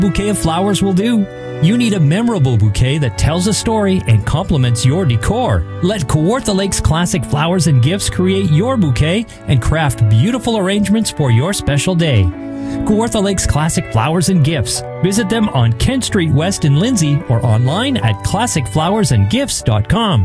bouquet of flowers will do. You need a memorable bouquet that tells a story and complements your decor. Let Kawartha Lakes Classic Flowers and Gifts create your bouquet and craft beautiful arrangements for your special day. Kawartha Lakes Classic Flowers and Gifts. Visit them on Kent Street West in Lindsay or online at classicflowersandgifts.com.